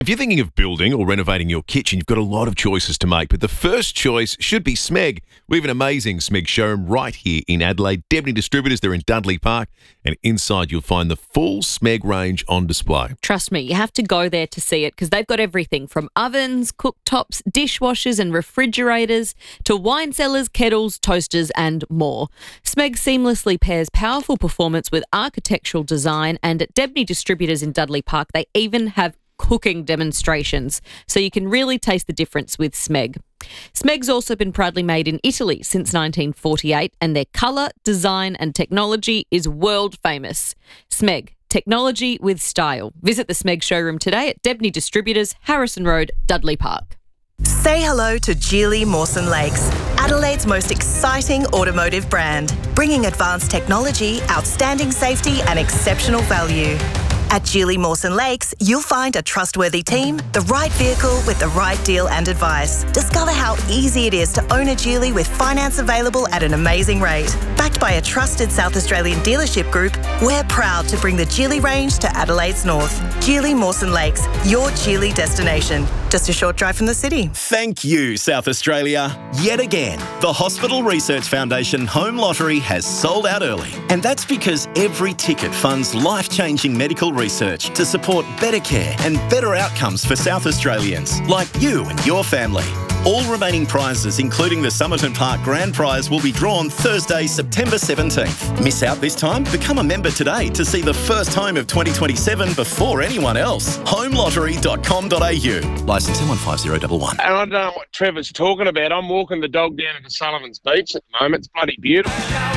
If you're thinking of building or renovating your kitchen, you've got a lot of choices to make, but the first choice should be Smeg. We have an amazing Smeg showroom right here in Adelaide. Debney Distributors, they're in Dudley Park, and inside you'll find the full Smeg range on display. Trust me, you have to go there to see it because they've got everything from ovens, cooktops, dishwashers and refrigerators to wine cellars, kettles, toasters and more. Smeg seamlessly pairs powerful performance with architectural design, and at Debney Distributors in Dudley Park, they even have cooking demonstrations, so you can really taste the difference with Smeg. Smeg's also been proudly made in Italy since 1948, and their colour, design and technology is world famous. Smeg, technology with style. Visit the Smeg showroom today at Debney Distributors, Harrison Road, Dudley Park. Say hello to Geely Mawson Lakes, Adelaide's most exciting automotive brand, bringing advanced technology, outstanding safety and exceptional value. At Geely Mawson Lakes, you'll find a trustworthy team, the right vehicle with the right deal and advice. Discover how easy it is to own a Geely with finance available at an amazing rate. Backed by a trusted South Australian dealership group, we're proud to bring the Geely range to Adelaide's north. Geely Mawson Lakes, your Geely destination. Just a short drive from the city. Thank you, South Australia. Yet again, the Hospital Research Foundation Home Lottery has sold out early. And that's because every ticket funds life-changing medical research to support better care and better outcomes for South Australians, like you and your family. All remaining prizes, including the Somerton Park Grand Prize, will be drawn Thursday, September 17th. Miss out this time? Become a member today to see the first home of 2027 before anyone else. homelottery.com.au. Licence M15011. And I don't know what Trevor's talking about. I'm walking the dog down to Sullivan's Beach at the moment. It's bloody beautiful.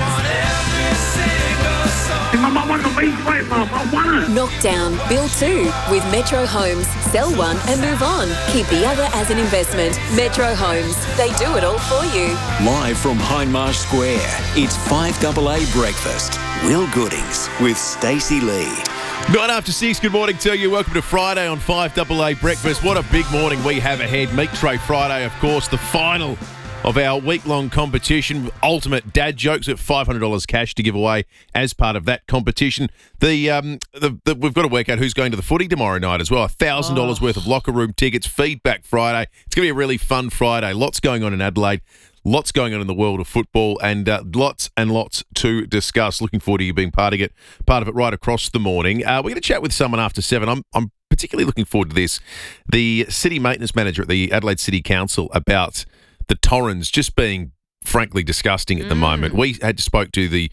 Knock down, build two with Metro Homes. Sell one and move on. Keep the other as an investment. Metro Homes. They do it all for you. Live from Hindmarsh Square, it's 5AA Breakfast. Will Goodings with Stacey Lee. 6:09, good morning to you. Welcome to Friday on 5AA Breakfast. What a big morning we have ahead. Meat Tray Friday, of course, the final of our week-long competition, Ultimate Dad Jokes, at $500 cash to give away as part of that competition. We've got to work out who's going to the footy tomorrow night as well. $1,000 worth of locker room tickets, Feedback Friday. It's going to be a really fun Friday. Lots going on in Adelaide. Lots going on in the world of football, and lots to discuss. Looking forward to you being part of it right across the morning. We're going to chat with someone after 7. I'm particularly looking forward to this. The City Maintenance Manager at the Adelaide City Council about the Torrens just being frankly disgusting at the moment. We had spoke to the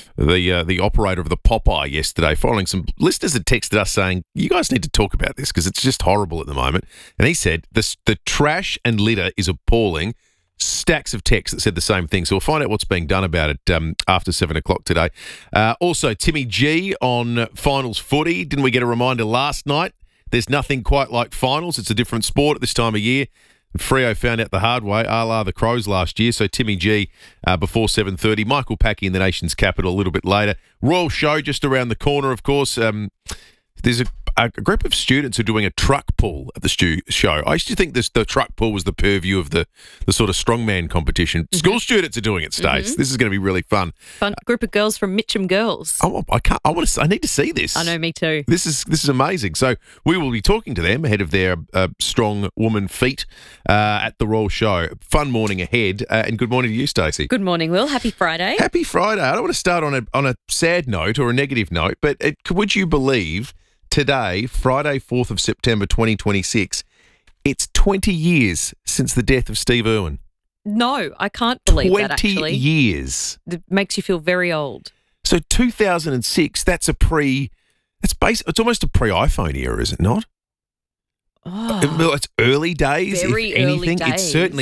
operator of the Popeye yesterday, following some listeners had texted us saying, you guys need to talk about this because it's just horrible at the moment. And he said, the trash and litter is appalling. Stacks of texts that said the same thing. So we'll find out what's being done about it after 7 o'clock today. Also, Timmy G on finals footy. Didn't we get a reminder last night? There's nothing quite like finals. It's a different sport at this time of year. Freo found out the hard way, a la the Crows last year. So Timmy G before 7:30. Michael Packy in the nation's capital a little bit later. Royal Show just around the corner, of course. There's a group of students who are doing a truck pull at the show. I used to think the truck pull was the purview of the sort of strongman competition. Mm-hmm. School students are doing it, Stace. Mm-hmm. This is going to be really fun. Fun group of girls from Mitcham Girls. Oh, I need to see this. I know, me too. This is amazing. So we will be talking to them ahead of their strong woman feat at the Royal Show. Fun morning ahead, and good morning to you, Stacey. Good morning, Will. Happy Friday. Happy Friday. I don't want to start on a sad note or a negative note, but would you believe today, Friday, 4th of September 2026, it's 20 years since the death of Steve Irwin. No, I can't believe that, actually. 20 years. It makes you feel very old. So 2006, it's almost a pre-iPhone era, is it not? Oh, Well, it's early days, very if anything. early It's certainly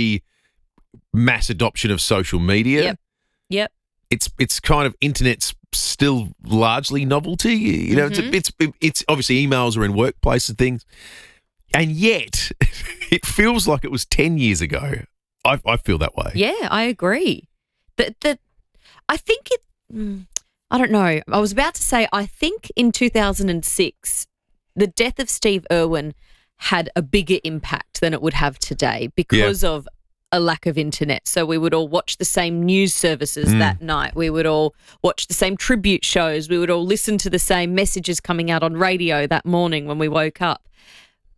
pre-mass adoption of social media. Yep. It's kind of internet's still largely novelty. You know, it's obviously emails are in workplace and things, and yet it feels like it was 10 years ago. I feel that way. Yeah, I agree. I think it. I don't know. I was about to say I think in 2006, the death of Steve Irwin had a bigger impact than it would have today because of a lack of internet. So we would all watch the same news services that night. We would all watch the same tribute shows. We would all listen to the same messages coming out on radio that morning when we woke up.